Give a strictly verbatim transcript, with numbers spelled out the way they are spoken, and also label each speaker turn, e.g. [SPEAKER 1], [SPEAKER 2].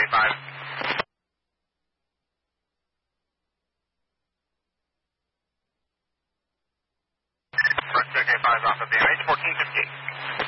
[SPEAKER 1] five. First J K five off of B M H.